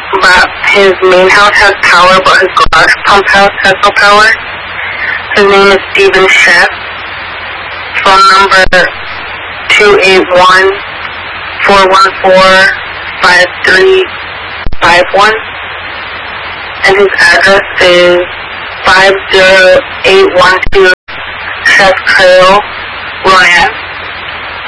but his main house has power, but his garage pump house has no power. His name is Steven Sheff. Phone number 281-414-5351. And his address is 50812 Chef Trail, Rowan.